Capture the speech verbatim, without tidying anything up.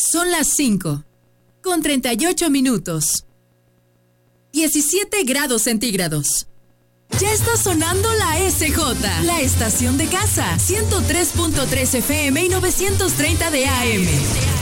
Son las cinco, con treinta y ocho minutos. diecisiete grados centígrados. Ya está sonando la S J, la estación de casa, ciento tres punto tres F M y novecientos treinta de A M.